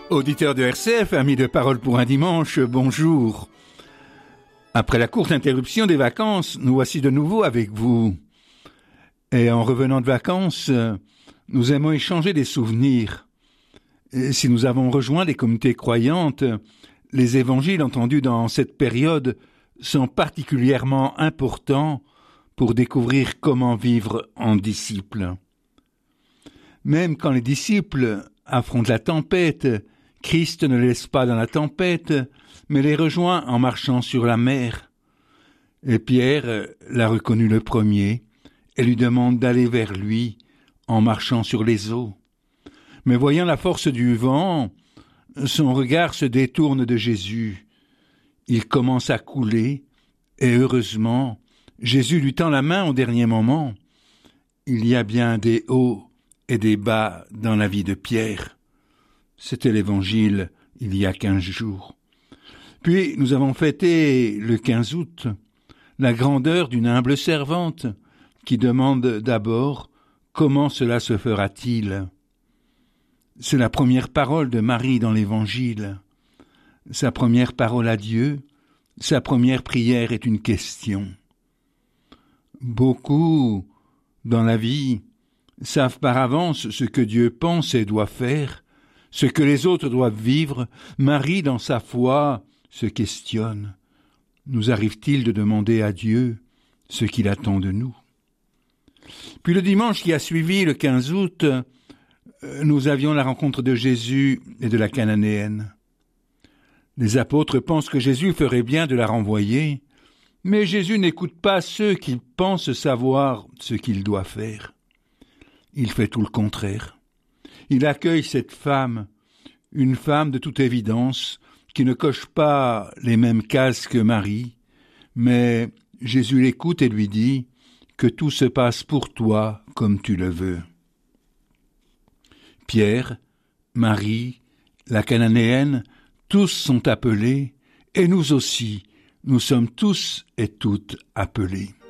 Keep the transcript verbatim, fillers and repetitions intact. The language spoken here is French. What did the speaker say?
Auditeurs de R C F, amis de Parole pour un dimanche, bonjour. Après la courte interruption des vacances, nous voici de nouveau avec vous. Et en revenant de vacances, nous aimons échanger des souvenirs. Et si nous avons rejoint des communautés croyantes, les évangiles entendus dans cette période sont particulièrement importants pour découvrir comment vivre en disciples. Même quand les disciples affrontent la tempête, Christ ne les laisse pas dans la tempête, mais les rejoint en marchant sur la mer. Et Pierre l'a reconnu le premier et lui demande d'aller vers lui en marchant sur les eaux. Mais voyant la force du vent, son regard se détourne de Jésus. Il commence à couler et heureusement, Jésus lui tend la main au dernier moment. Il y a bien des hauts et des bas dans la vie de Pierre. C'était l'évangile il y a quinze jours. Puis nous avons fêté le quinze août la grandeur d'une humble servante qui demande d'abord comment cela se fera-t-il. C'est la première parole de Marie dans l'évangile. Sa première parole à Dieu, sa première prière est une question. Beaucoup, dans la vie, savent par avance ce que Dieu pense et doit faire, ce que les autres doivent vivre. Marie, dans sa foi, se questionne. Nous arrive-t-il de demander à Dieu ce qu'il attend de nous? Puis le dimanche qui a suivi, le quinze août, nous avions la rencontre de Jésus et de la Cananéenne. Les apôtres pensent que Jésus ferait bien de la renvoyer, mais Jésus n'écoute pas ceux qui pensent savoir ce qu'il doit faire. Il fait tout le contraire. Il accueille cette femme, une femme de toute évidence, qui ne coche pas les mêmes cases que Marie, mais Jésus l'écoute et lui dit que tout se passe pour toi comme tu le veux. Pierre, Marie, la Cananéenne, tous sont appelés, et nous aussi, nous sommes tous et toutes appelés.